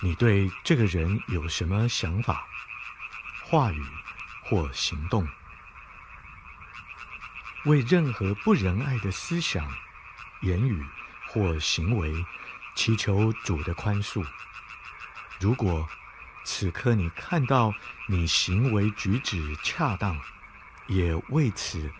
你对这个人有什么想法、话语或行动？为任何不仁爱的思想、言语或行为，祈求主的宽恕。如果此刻你看到你行为举止恰当，也为此